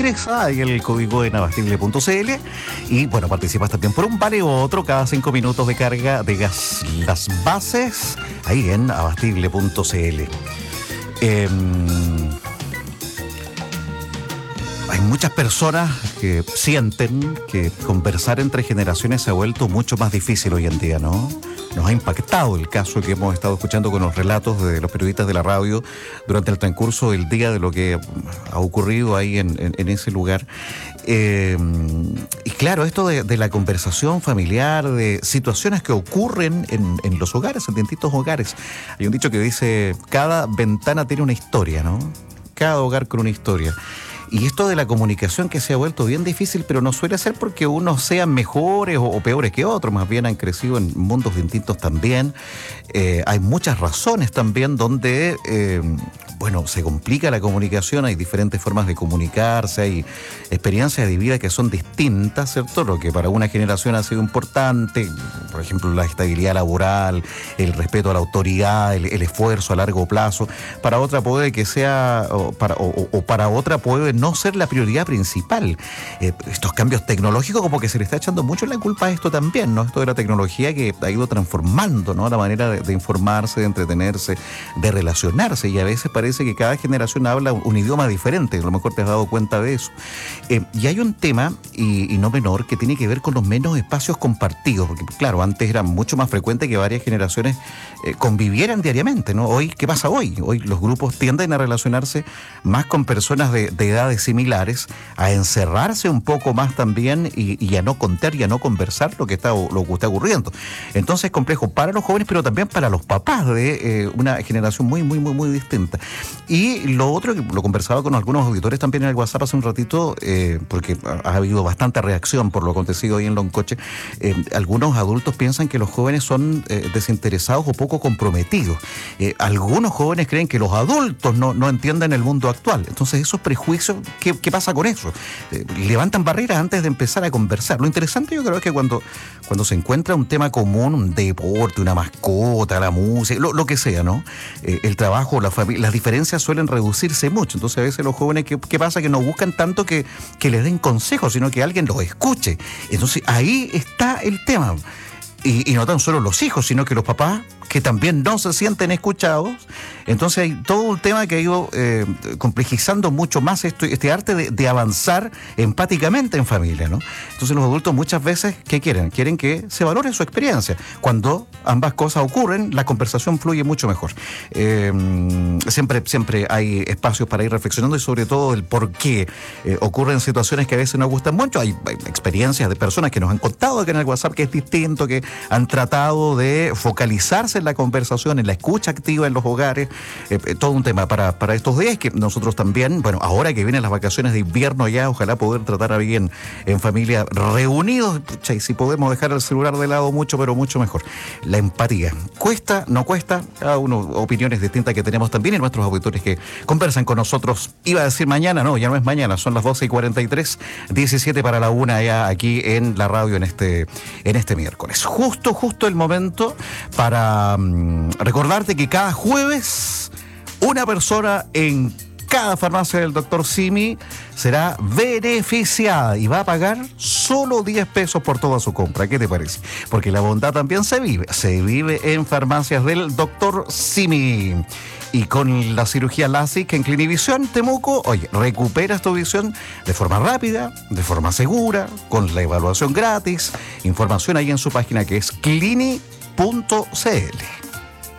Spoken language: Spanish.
ingresa ahí el código en abastible.cl y bueno, participas también por un vale u otro cada 5 minutos de carga de gas. Las bases ahí en abastible.cl. Hay muchas personas que sienten que conversar entre generaciones se ha vuelto mucho más difícil hoy en día, ¿no? Nos ha impactado el caso que hemos estado escuchando con los relatos de los periodistas de la radio durante el transcurso del día de lo que ha ocurrido ahí en ese lugar. Y claro, esto de la conversación familiar, de situaciones que ocurren en los hogares, en distintos hogares. Hay un dicho que dice, cada ventana tiene una historia, ¿no? Cada hogar con una historia. Y esto de la comunicación que se ha vuelto bien difícil, pero no suele ser porque unos sean mejores o peores que otros, más bien han crecido en mundos distintos también. Hay muchas razones también donde, se complica la comunicación, hay diferentes formas de comunicarse, hay experiencias de vida que son distintas, ¿cierto? Lo que para una generación ha sido importante, por ejemplo, la estabilidad laboral, el respeto a la autoridad, el esfuerzo a largo plazo, para otra puede que sea, para otra puede no ser la prioridad principal. Estos cambios tecnológicos como que se le está echando mucho la culpa a esto también, ¿no? Esto de la tecnología que ha ido transformando, ¿no? La manera de informarse, de entretenerse, de relacionarse, y a veces parece que cada generación habla un idioma diferente, a lo mejor te has dado cuenta de eso. Y hay un tema, y no menor, que tiene que ver con los menos espacios compartidos, porque claro, antes era mucho más frecuente que varias generaciones convivieran diariamente, ¿no? Hoy, ¿qué pasa hoy? Hoy los grupos tienden a relacionarse más con personas de edades similares, a encerrarse un poco más también y a no contar y a no conversar lo que está ocurriendo. Entonces es complejo para los jóvenes, pero también para los papás de una generación muy, muy, muy, muy distinta. Y lo otro, que lo conversaba con algunos auditores también en el WhatsApp hace un ratito, porque ha habido bastante reacción por lo acontecido hoy en Loncoche. Algunos adultos piensan que los jóvenes son desinteresados o poco comprometidos. Algunos jóvenes creen que los adultos no entienden el mundo actual. Entonces esos prejuicios, ¿qué pasa con eso? Levantan barreras antes de empezar a conversar. Lo interesante yo creo es que cuando se encuentra un tema común, un deporte, una mascota, la música, lo que sea, ¿no? El trabajo, la familia, las diferencias suelen reducirse mucho. Entonces a veces los jóvenes, ¿qué pasa? Que no buscan tanto que les den consejos, sino que alguien los escuche. Entonces ahí está el tema. Y no tan solo los hijos, sino que los papás, que también no se sienten escuchados. Entonces hay todo un tema que ha ido complejizando mucho más este arte de avanzar empáticamente en familia, ¿no? Entonces los adultos muchas veces, ¿qué quieren? Quieren que se valore su experiencia. Cuando ambas cosas ocurren, la conversación fluye mucho mejor. Siempre hay espacios para ir reflexionando y sobre todo el por qué ocurren situaciones que a veces nos gustan mucho. Hay experiencias de personas que nos han contado acá en el WhatsApp que es distinto, que han tratado de focalizarse en la conversación, en la escucha activa en los hogares, todo un tema para estos días que nosotros también, ahora que vienen las vacaciones de invierno ya, ojalá poder tratar a bien en familia reunidos, y si podemos dejar el celular de lado mucho, pero mucho mejor. La empatía, ¿cuesta? ¿No cuesta? Cada uno, opiniones distintas que tenemos también y nuestros auditores que conversan con nosotros. Iba a decir mañana, no, ya no es mañana, son las 12:43, 17 para la 1 ya aquí en la radio en este miércoles. Justo el momento para recordarte que cada jueves una persona en cada farmacia del Dr. Simi será beneficiada y va a pagar solo 10 pesos por toda su compra. ¿Qué te parece? Porque la bondad también se vive en farmacias del Dr. Simi. Y con la cirugía LASIK en Clinivisión Temuco, oye, recuperas tu visión de forma rápida, de forma segura, con la evaluación gratis. Información ahí en su página que es clini.cl.